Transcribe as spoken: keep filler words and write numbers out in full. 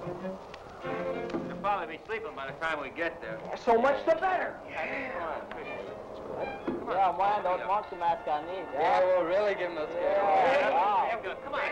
They'll probably be sleeping by the time we get there. So much the better. Yeah. Come on, quick. Yeah, man, don't want to mask on these. Yeah, we'll really give him those Yeah. Come on.